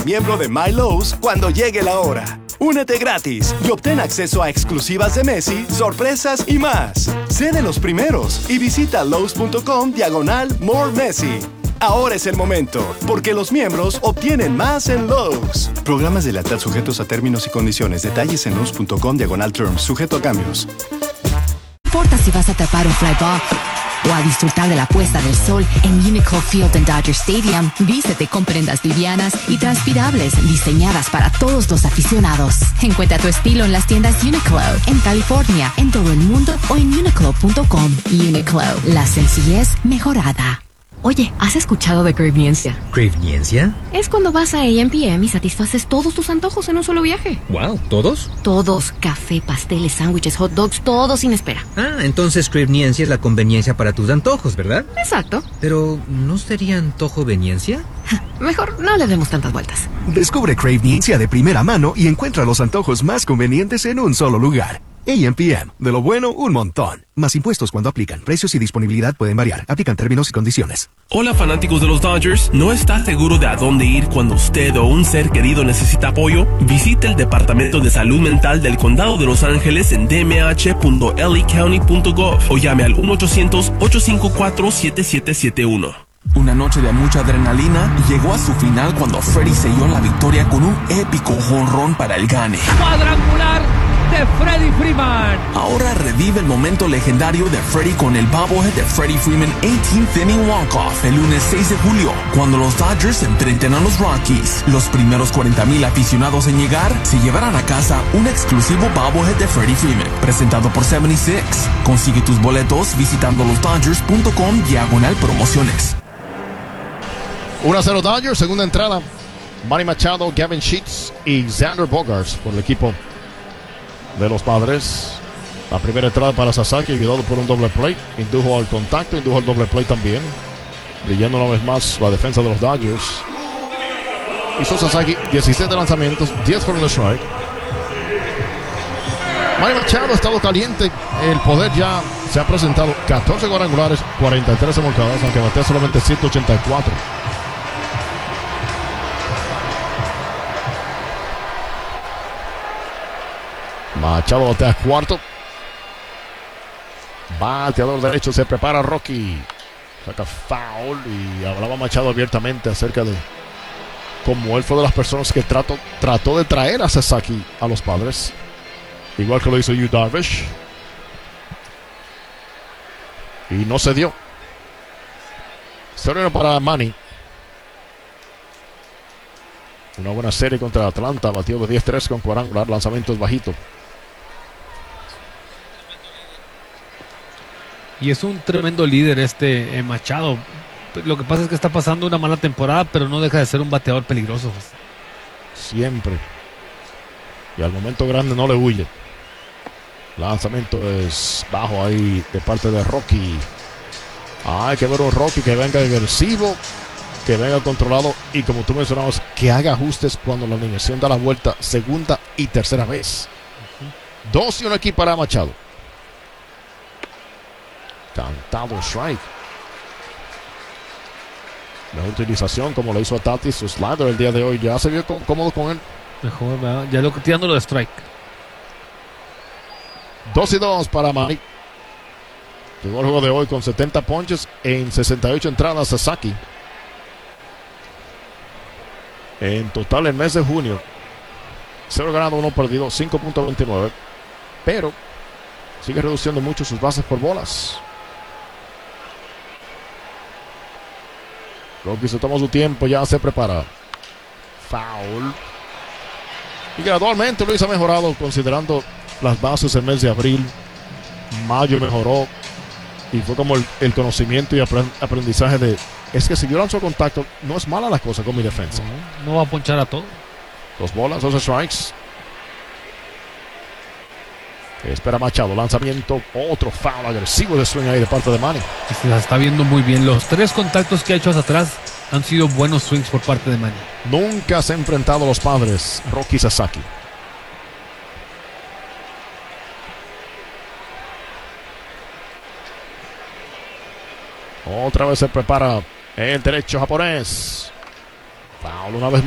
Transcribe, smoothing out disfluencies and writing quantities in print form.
miembro de My Lowe's cuando llegue la hora. Únete gratis y obtén acceso a exclusivas de Messi, sorpresas y más. Sé de los primeros y visita Lowe's.com/More Messi. Ahora es el momento, porque los miembros obtienen más en Lowe's. Programas de lealtad sujetos a términos y condiciones. Detalles en Lowe's.com/terms. Sujeto a cambios. No importa si vas a atrapar un fly ball o a disfrutar de la puesta del sol en Uniqlo Field en Dodger Stadium, vístete con prendas livianas y transpirables diseñadas para todos los aficionados. Encuentra tu estilo en las tiendas Uniqlo, en California, en todo el mundo o en uniqlo.com. Uniqlo, la sencillez mejorada. Oye, ¿has escuchado de Craveniencia? ¿Craveniencia? Es cuando vas a A&PM y satisfaces todos tus antojos en un solo viaje. Wow, ¿todos? Todos. Café, pasteles, sándwiches, hot dogs, todo sin espera. Ah, entonces Craveniencia es la conveniencia para tus antojos, ¿verdad? Exacto. Pero, ¿no sería antojoveniencia? Mejor no le demos tantas vueltas. Descubre Craveniencia de primera mano y encuentra los antojos más convenientes en un solo lugar. A&PM. De lo bueno, un montón. Más impuestos cuando aplican. Precios y disponibilidad pueden variar. Aplican términos y condiciones. Hola, fanáticos de los Dodgers. ¿No está seguro de a dónde ir cuando usted o un ser querido necesita apoyo? Visite el Departamento de Salud Mental del Condado de Los Ángeles en dmh.lacounty.gov o llame al 1-800-854-7771. Una noche de mucha adrenalina llegó a su final cuando Freddie selló la victoria con un épico jonrón para el gane. ¡Cuadrangular de Freddie Freeman! Ahora revive el momento legendario de Freddie con el bobblehead de Freddie Freeman 18th Inning Walk-Off el lunes 6 de julio, cuando los Dodgers enfrenten a los Rockies. Los primeros 40,000 aficionados en llegar se llevarán a casa un exclusivo bobblehead de Freddie Freeman, presentado por 76. Consigue tus boletos visitando losdodgers.com/promociones. 1-0 Dodgers, segunda entrada. Manny Machado, Gavin Sheets y Xander Bogaerts por el equipo de los Padres. La primera entrada para Sasaki, ayudado por un doble play. Indujo al contacto, indujo al doble play también. Brillando una vez más la defensa de los Dodgers. Hizo Sasaki 17 lanzamientos, 10 fueron de strike. Manny Machado ha estado caliente. El poder ya se ha presentado. 14 cuadrangulares, 43 remolcadas, aunque batea solamente 184. Machado batea cuarto. Bateador derecho, se prepara Rocky. Saca foul y hablaba Machado abiertamente acerca de cómo él fue de las personas que trató de traer a Sasaki a los Padres. Igual que lo hizo Yu Darvish. Y no se dio. Serio para Manny. Una buena serie contra Atlanta. Batió de 10-3 con cuadrangular. Lanzamientos bajitos. Y es un tremendo líder Machado. Lo que pasa es que está pasando una mala temporada, pero no deja de ser un bateador peligroso. Siempre. Y al momento grande no le huye. Lanzamiento es bajo ahí de parte de Rocky. Hay que ver un Rocky que venga agresivo, que venga controlado y, como tú mencionabas, que haga ajustes cuando la alineación da la vuelta segunda y tercera vez. 2-1 aquí para Machado. Cantado strike. La utilización, como le hizo a Tatis, su slider el día de hoy, ya se vio cómodo con él. Mejor, ¿verdad? Ya tirándolo de strike. 2-2 para Manny. Llegó el juego de hoy con 70 ponches en 68 entradas. Sasaki. En total, el mes de junio, 0 ganado, 1 perdido, 5.29. Pero sigue reduciendo mucho sus bases por bolas. Rocky se toma su tiempo, ya se prepara. Foul. Y gradualmente Luis ha mejorado, considerando las bases el mes de abril. Mayo mejoró. Y fue como el conocimiento y aprendizaje de... Es que si yo lanzo contacto, no es mala la cosa con mi defensa. No va a ponchar a todo. 2 bolas, 2 strikes. Espera Machado, lanzamiento, otro foul agresivo de swing ahí de parte de Manny. Se la está viendo muy bien. Los 3 contactos que ha hecho hacia atrás han sido buenos swings por parte de Manny. Nunca se han enfrentado los padres, Rocky Sasaki. Otra vez se prepara el derecho japonés. Foul una vez